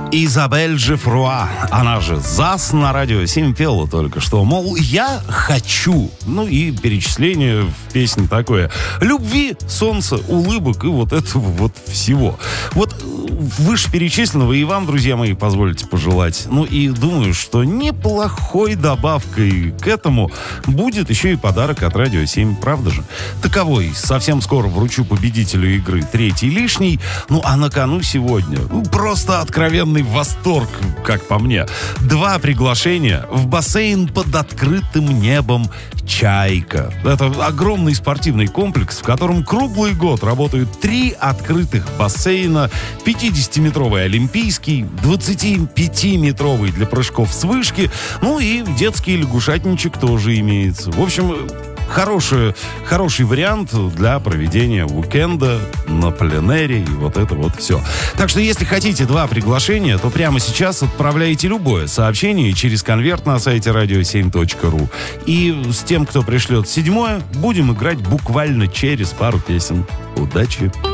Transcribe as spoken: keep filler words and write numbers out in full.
Изабель Жифруа, она же ЗАС на радио семь пела только что, мол, я хочу. Ну и перечисление в песне такое: любви, солнца, улыбок и вот этого вот всего. Вот вышеперечисленного и вам, друзья мои, позвольте пожелать. Ну и думаю, что неплохой добавкой к этому будет еще и подарок от радио семь, правда же? Таковой совсем скоро вручу победителю игры «Третий лишний». Ну а на кону сегодня ну, просто откровенный восторг, как по мне. Два приглашения в бассейн под открытым небом «Чайка». Это огромный спортивный комплекс, в котором круглый год работают три открытых бассейна: пятидесятиметровый олимпийский, двадцатипятиметровый для прыжков с вышки, ну и детский лягушатничек тоже имеется. В общем, Хороший, хороший вариант для проведения уикенда на пленэре и вот это вот все. Так что, если хотите два приглашения, то прямо сейчас отправляйте любое сообщение через конверт на сайте радио семь точка ру. И с тем, кто пришлет седьмое, будем играть буквально через пару песен. Удачи!